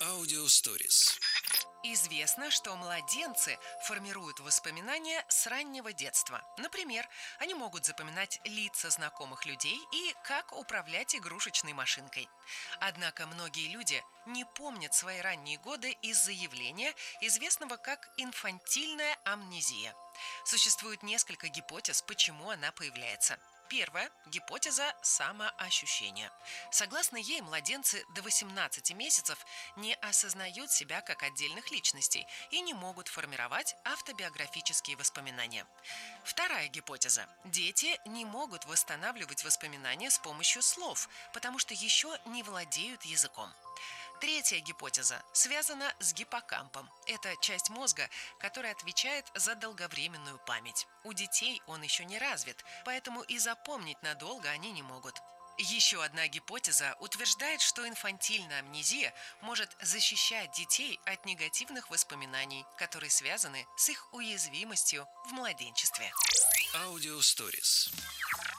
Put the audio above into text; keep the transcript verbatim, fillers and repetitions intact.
Аудиосторис. Известно, что младенцы формируют воспоминания с раннего детства. Например, они могут запоминать лица знакомых людей и как управлять игрушечной машинкой. Однако многие люди не помнят свои ранние годы из-за явления, известного как инфантильная амнезия. Существует несколько гипотез, почему она появляется. Первая – гипотеза самоощущения. Согласно ей, младенцы до восемнадцати месяцев не осознают себя как отдельных личностей и не могут формировать автобиографические воспоминания. Вторая гипотеза – дети не могут восстанавливать воспоминания с помощью слов, потому что еще не владеют языком. Третья гипотеза связана с гиппокампом. Это часть мозга, которая отвечает за долговременную память. У детей он еще не развит, поэтому и запомнить надолго они не могут. Еще одна гипотеза утверждает, что инфантильная амнезия может защищать детей от негативных воспоминаний, которые связаны с их уязвимостью в младенчестве. Аудиосторис.